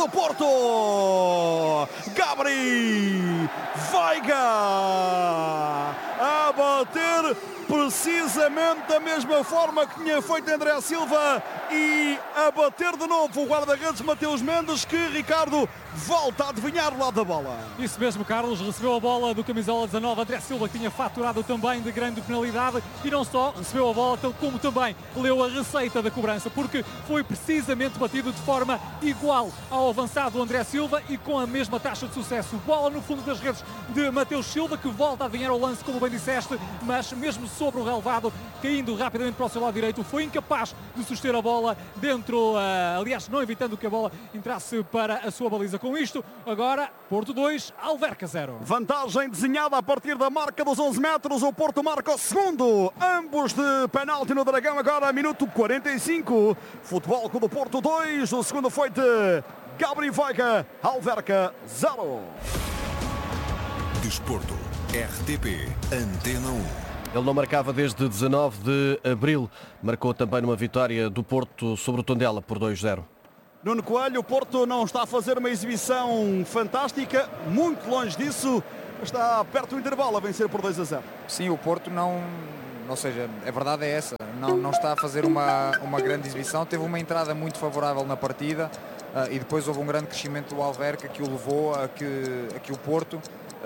do Porto. Gabri Veiga a bater precisamente da mesma forma que tinha feito André Silva e a bater de novo o guarda-redes Mateus Mendes, que Ricardo volta a adivinhar o lado da bola. Isso mesmo, Carlos, recebeu a bola do camisola 19, André Silva, que tinha faturado também de grande penalidade, e não só recebeu a bola, como também leu a receita da cobrança, porque foi precisamente batido de forma igual ao avançado André Silva e com a mesma taxa de sucesso. Bola no fundo das redes de Mateus Silva, que volta a adivinhar o lance, como bem disseste, mas mesmo sobre o relevado, caindo rapidamente para o seu lado direito, foi incapaz de suster a bola dentro, aliás, não evitando que a bola entrasse para a sua baliza. Com isto, agora, Porto 2, Alverca 0. Vantagem desenhada a partir da marca dos 11 metros. O Porto marca o segundo. Ambos de penalti no Dragão. Agora, minuto 45. Futebol Clube do Porto 2. O segundo foi de Gabri Veiga. Alverca 0. Desporto. RTP. Antena 1. Ele não marcava desde 19 de abril. Marcou também numa vitória do Porto sobre o Tondela por 2-0. Nuno Coelho, o Porto não está a fazer uma exibição fantástica, muito longe disso, está perto do intervalo a vencer por 2-0. Sim, o Porto não, ou seja, a verdade é essa, não está a fazer uma grande exibição, teve uma entrada muito favorável na partida e depois houve um grande crescimento do Alverca que o levou a que o Porto,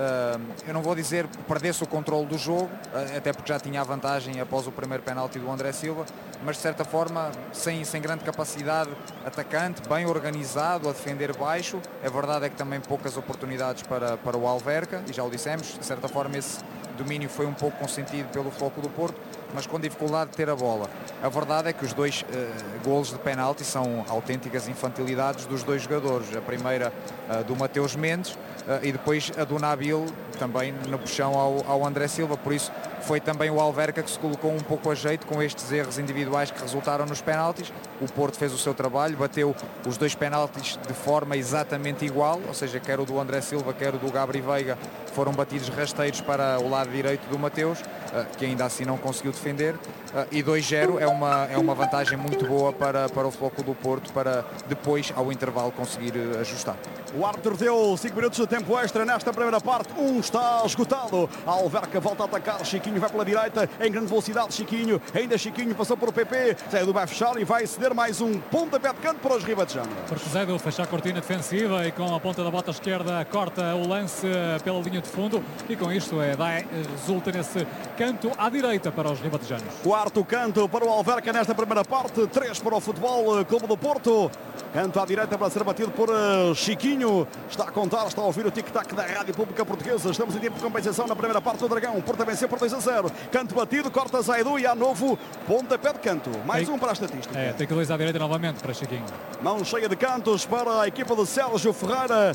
eu não vou dizer que perdesse o controle do jogo, até porque já tinha a vantagem após o primeiro penalti do André Silva, mas de certa forma sem grande capacidade atacante, bem organizado, a defender baixo. A verdade é que também poucas oportunidades para o Alverca, e já o dissemos, de certa forma esse domínio foi um pouco consentido pelo Futebol Clube do Porto, mas com dificuldade de ter a bola. A verdade é que os dois golos de penalti são autênticas infantilidades dos dois jogadores. A primeira do Mateus Mendes e depois a do Nabil, também no puxão ao André Silva. Por isso foi também o Alverca que se colocou um pouco a jeito com estes erros individuais que resultaram nos penaltis. O Porto fez o seu trabalho, bateu os dois penaltis de forma exatamente igual, ou seja, quer o do André Silva, quer o do Gabri Veiga, foram batidos rasteiros para o lado direito do Mateus, que ainda assim não conseguiu defender, e 2-0 é uma vantagem muito boa para o Futebol Clube do Porto, para depois, ao intervalo, conseguir ajustar. O árbitro deu 5 minutos de tempo extra nesta primeira parte, está esgotado. A Alverca volta a atacar, Chiquinho vai pela direita, em grande velocidade, Chiquinho, ainda Chiquinho, passou por o PP, Zaidu vai fechar e vai ceder mais um pontapé de canto para os ribatejano. Porque Zaidu fecha a cortina defensiva e com a ponta da bota esquerda corta o lance pela linha de fundo, e com isto resulta nesse canto à direita para os ribatejanos. Quarto canto para o Alverca nesta primeira parte, 3 para o Futebol Clube do Porto. Canto à direita para ser batido por Chiquinho. Está a contar, está a ouvir o tic-tac da Rádio Pública Portuguesa. Estamos em tempo de compensação na primeira parte do Dragão. Porto a vencer por 2-0. Canto batido, corta Zaidu e há novo pontapé de canto. Mais um para a estatística. Tem que 2 à direita novamente para Chiquinho. Mão cheia de cantos para a equipa de Sérgio Ferreira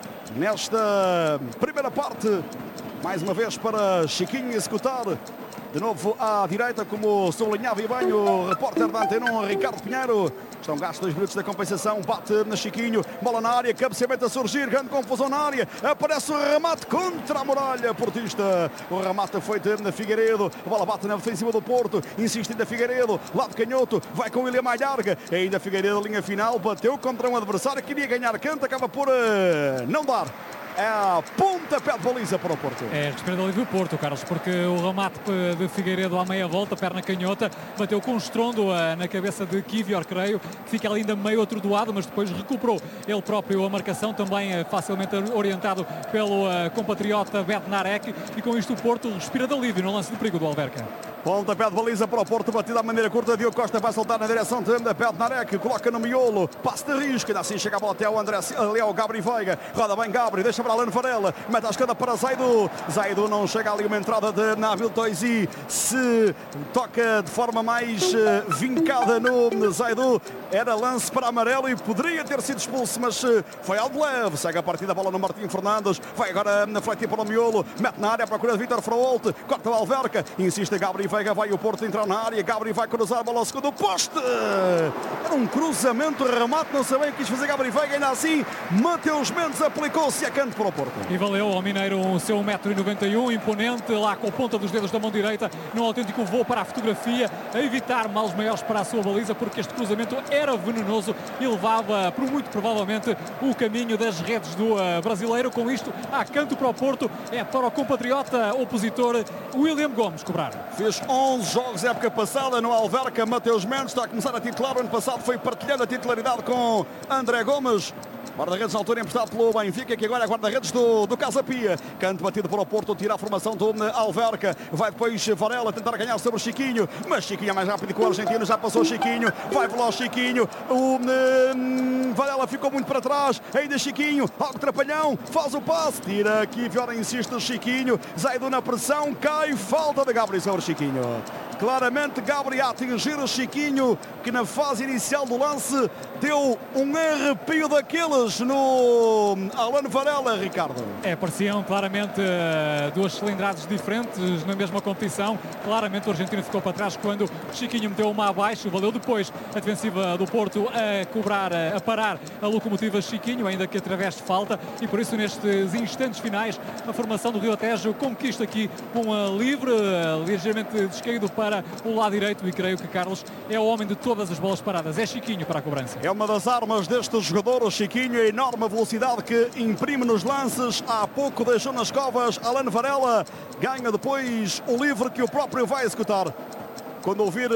nesta primeira parte. Mais uma vez para Chiquinho executar. De novo à direita, como sublinhava e bem o repórter da Antena 1, Ricardo Pinheiro. Estão gastos 2 minutos da compensação, bate na Chiquinho, bola na área, cabeceamento a surgir, grande confusão na área, aparece o remate contra a muralha portista. O remate foi de Figueiredo, a bola bate na defensiva do Porto, insiste ainda Figueiredo, lado canhoto, vai com William Malharga, ainda Figueiredo, linha final, bateu contra um adversário que queria ganhar canto, acaba por não dar. É a pontapé de baliza para o Porto. É respirado ali do Porto, Carlos, porque o remate de Figueiredo à meia volta, perna canhota, bateu com um estrondo na cabeça de Kivior, creio, que fica ali ainda meio atordoado, mas depois recuperou ele próprio a marcação, também facilmente orientado pelo compatriota Bednarek, e com isto o Porto respira de alívio no lance de perigo do Alverca. Pontapé de baliza para o Porto, batida à maneira curta. Diogo Costa vai soltar na direção de Bednarek, coloca no miolo, passe de risco, ainda assim chega a bola até ao Gabri Veiga, roda bem Gabri, deixa para Alano Varela, mete a esquerda para Zaidu. Zaidu não chega ali, uma entrada de Nabil Toisi, se toca de forma mais vincada no Zaidu, era lance para amarelo e poderia ter sido expulso, mas foi algo leve. Segue a partida, a bola no Martim Fernandes, vai agora na fletir para o miolo, mete na área à procura de Vítor Fraolte, corta o Alverca, insiste Gabri Veiga Veiga, vai o Porto entrar na área. Gabri vai cruzar a bola ao segundo poste. Era um cruzamento, remate, não sei bem o que quis fazer Gabri Veiga. Ainda assim, Mateus Mendes aplicou-se a canto para o Porto. E valeu ao Mineiro o seu 1,91 m, imponente, lá com a ponta dos dedos da mão direita, num autêntico voo para a fotografia, a evitar males maiores para a sua baliza, porque este cruzamento era venenoso e levava, por muito provavelmente, o caminho das redes do brasileiro. Com isto, há canto para o Porto, é para o compatriota opositor William Gomes cobrar. Fez 11 jogos época passada no Alverca. Mateus Mendes está a começar a titular. O ano passado foi partilhando a titularidade com André Gomes. Guarda-redes na altura emprestado pelo Benfica, que agora é guarda-redes do Casa Pia. Canto batido para o Porto, tira a formação do Alverca. Vai depois Varela tentar ganhar sobre o Chiquinho, mas Chiquinho é mais rápido que o argentino, já passou Chiquinho. Vai veloz Chiquinho. O Varela ficou muito para trás. Ainda Chiquinho, algo trapalhão, faz o passe. Tira aqui, Viora insiste Chiquinho. Zaido na pressão, cai. Falta de Gabri sobre Chiquinho. Claramente Gabri a atingir o Chiquinho, que na fase inicial do lance deu um arrepio daqueles no Alan Varela, Ricardo. Pareciam claramente duas cilindradas diferentes na mesma competição. Claramente o argentino ficou para trás quando Chiquinho meteu uma abaixo. Valeu depois a defensiva do Porto a parar a locomotiva Chiquinho, ainda que através de falta, e por isso nestes instantes finais a formação do Rio Tejo conquista aqui uma livre, ligeiramente descaído para o lado direito, e creio que Carlos é o homem de todas as bolas paradas. É Chiquinho para a cobrança. É uma das armas deste jogador, o Chiquinho, a enorme velocidade que imprime nos lances. Há pouco deixou nas covas Alan Varela, ganha depois o livre que o próprio vai executar. Quando ouvir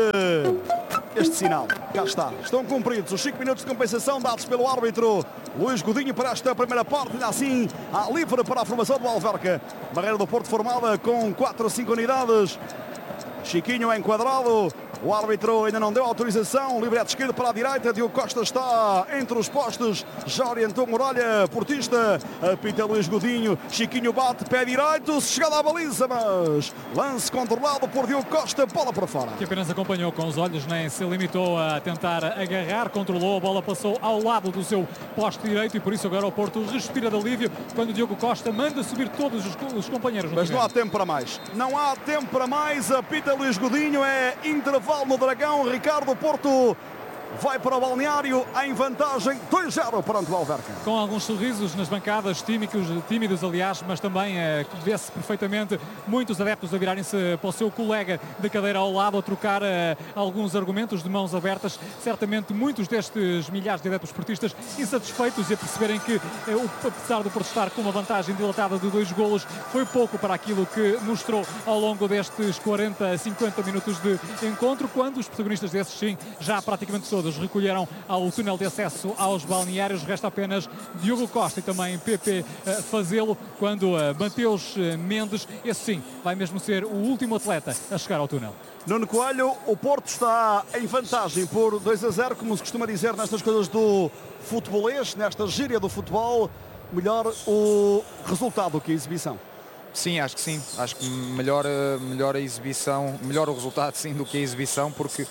este sinal, cá está, estão cumpridos os 5 minutos de compensação dados pelo árbitro Luís Godinho para esta primeira parte. Ainda assim, há livre para a formação do Alverca. Barreira do Porto formada com 4 ou 5 unidades. Chiquinho é enquadrado. O árbitro ainda não deu autorização. Livre à esquerda para a direita. Diogo Costa está entre os postes. Já orientou Muralha, portista. Apita Luís Godinho. Chiquinho bate, pé direito. Chegada à baliza, mas lance controlado por Diogo Costa. Bola para fora. Que apenas acompanhou com os olhos, nem se limitou a tentar agarrar. Controlou, a bola passou ao lado do seu poste direito e por isso agora o Porto respira de alívio quando Diogo Costa manda subir todos os companheiros. Mas não há tempo para mais. Não há tempo para mais. Apita Luís Godinho. É intervalo no Dragão. Ricardo, Porto vai para o balneário em vantagem 2-0 perante o Alverca. Com alguns sorrisos nas bancadas, tímidos aliás, mas também vê-se perfeitamente muitos adeptos a virarem-se para o seu colega de cadeira ao lado, a trocar alguns argumentos de mãos abertas. Certamente muitos destes milhares de adeptos esportistas insatisfeitos e a perceberem que, apesar do Porto estar com uma vantagem dilatada de 2 golos, foi pouco para aquilo que mostrou ao longo destes 40, 50 minutos de encontro, quando os protagonistas desses, sim, já praticamente todos recolheram ao túnel de acesso aos balneários. Resta apenas Diogo Costa e também Pepe fazê-lo, quando Mateus Mendes, esse sim, vai mesmo ser o último atleta a chegar ao túnel. Nuno Coelho, o Porto está em vantagem por 2-0, como se costuma dizer nestas coisas do futebolês, nesta gíria do futebol. Melhor o resultado que a exibição. Sim, acho que sim. Acho que melhor a exibição, melhor o resultado sim do que a exibição, porque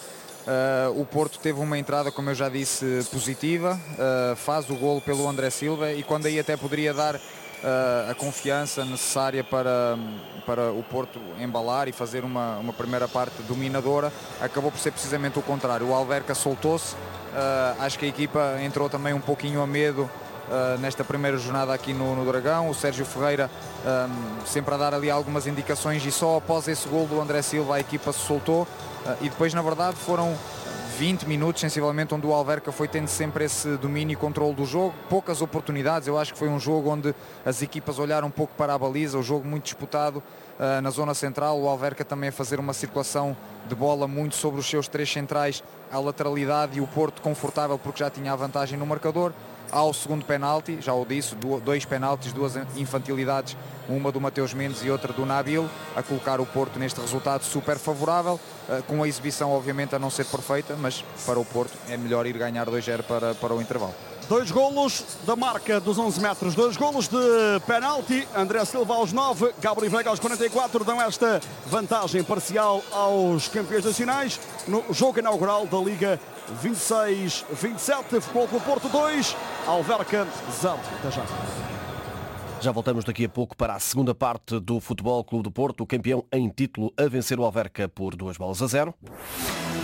o Porto teve uma entrada, como eu já disse, positiva, faz o golo pelo André Silva e quando aí até poderia dar a confiança necessária para o Porto embalar e fazer uma primeira parte dominadora, acabou por ser precisamente o contrário. O Alverca soltou-se, acho que a equipa entrou também um pouquinho a medo nesta primeira jornada aqui no Dragão. O Sérgio Ferreira sempre a dar ali algumas indicações e só após esse golo do André Silva a equipa se soltou. E depois, na verdade, foram 20 minutos, sensivelmente, onde o Alverca foi tendo sempre esse domínio e controle do jogo. Poucas oportunidades, eu acho que foi um jogo onde as equipas olharam um pouco para a baliza, o jogo muito disputado na zona central. O Alverca também a fazer uma circulação de bola muito sobre os seus 3 centrais à lateralidade e o Porto confortável porque já tinha a vantagem no marcador. Ao segundo penalti, já o disse, 2 penaltis, 2 infantilidades, uma do Mateus Mendes e outra do Nabil, a colocar o Porto neste resultado super favorável, com a exibição obviamente a não ser perfeita, mas para o Porto é melhor ir ganhar 2-0 para o intervalo. 2 golos da marca dos 11 metros, 2 golos de penalti. André Silva aos 9, Gabri Veiga aos 44 dão esta vantagem parcial aos campeões nacionais no jogo inaugural da Liga 26-27. Futebol Clube Porto 2, Alverca 0. Até já. Já voltamos daqui a pouco para a segunda parte do Futebol Clube do Porto, o campeão em título a vencer o Alverca por 2-0.